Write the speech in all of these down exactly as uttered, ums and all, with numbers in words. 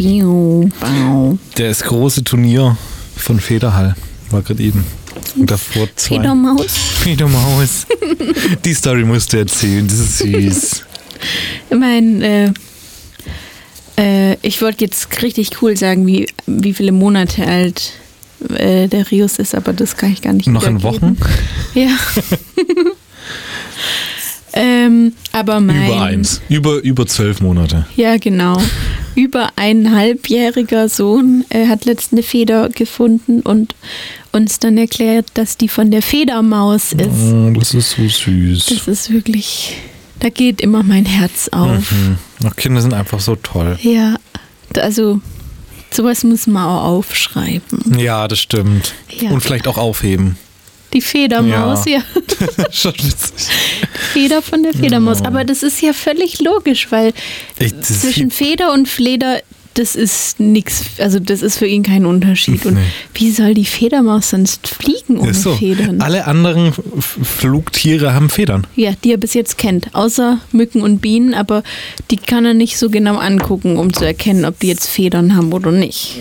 Biu, bau. Das große Turnier von Federhall war gerade eben. Und davor zwei. Federmaus. Federmaus. Die Story musst du erzählen, das ist süß. Ich meine, äh, äh, ich wollte jetzt richtig cool sagen, wie, wie viele Monate alt äh, der Rius ist, aber das kann ich gar nicht Noch in Wochen? Ja. ähm, aber mein... Über eins. Über, über zwölf Monate. Ja, genau. Über eineinhalbjähriger Sohn äh, hat letztens eine Feder gefunden und uns dann erklärt, dass die von der Federmaus ist. Oh, das ist so süß. Das ist wirklich... Da geht immer mein Herz auf. Mhm. Ach, Kinder sind einfach so toll. Ja, also sowas muss man auch aufschreiben. Ja, das stimmt. Ja. Und vielleicht auch aufheben. Die Federmaus, ja. ja. Schon witzig. Feder von der Fledermaus. Oh. Aber das ist ja völlig logisch, weil Ich, das zwischen Feder und Fleder, das ist nichts, also das ist für ihn kein Unterschied. Und Nee. wie soll die Fledermaus sonst fliegen ohne ist so. Federn? Alle anderen F- Flugtiere haben Federn. Ja, die er bis jetzt kennt, außer Mücken und Bienen, aber die kann er nicht so genau angucken, um zu erkennen, ob die jetzt Federn haben oder nicht.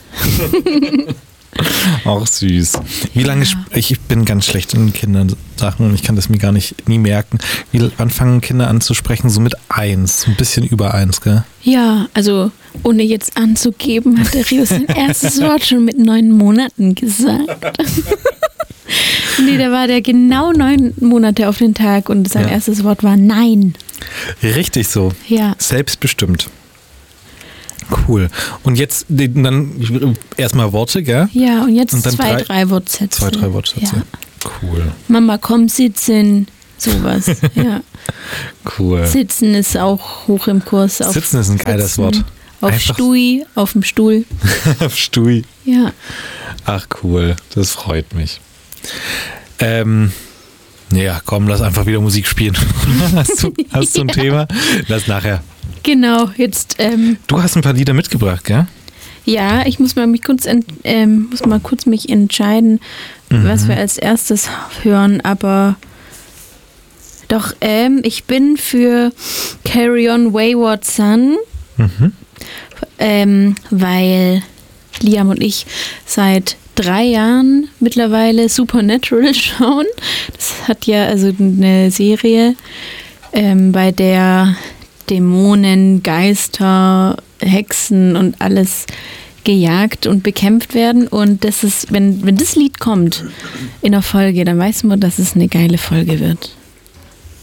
Auch süß. Wie Ja. lange, sp- ich bin ganz schlecht in Kindersachen und ich kann das mir gar nicht nie merken. Wie, wann fangen Kinder an zu sprechen? So mit eins, so ein bisschen über eins, gell? Ja, also ohne jetzt anzugeben, hat der Rios sein erstes Wort schon mit neun Monaten gesagt. Nee, da war der genau neun Monate auf den Tag und sein Ja. erstes Wort war Nein. Richtig so. Ja. Selbstbestimmt. Cool. Und jetzt die- dann erstmal Worte, gell? Ja, und jetzt Und dann zwei, drei- drei Wortsätze. Zwei, drei Wortsätze. Ja. Cool. Mama, komm sitzen. Sowas. Ja. Cool. Sitzen ist auch hoch im Kurs. Auf Sitzen ist ein geiles Sitzen, Wort. Auf Einfach- Stui, auf dem Stuhl. Stui. Ja. Ach cool, das freut mich. Ähm, ja, komm, lass einfach wieder Musik spielen. hast du, hast du ein Ja. Thema? Lass nachher. Genau, jetzt, ähm, Du hast ein paar Lieder mitgebracht, gell? ja, ich muss mal mich kurz, ent, ähm, muss mal kurz mich entscheiden, Mhm. was wir als erstes hören, aber doch, ähm, ich bin für Carry On Wayward Son, Mhm. ähm, weil Liam und ich seit drei Jahren mittlerweile Supernatural schauen. Das hat ja also eine Serie, ähm, bei der Dämonen, Geister, Hexen und alles gejagt und bekämpft werden. Und das ist, wenn, wenn das Lied kommt in der Folge, dann weiß man, dass es eine geile Folge wird.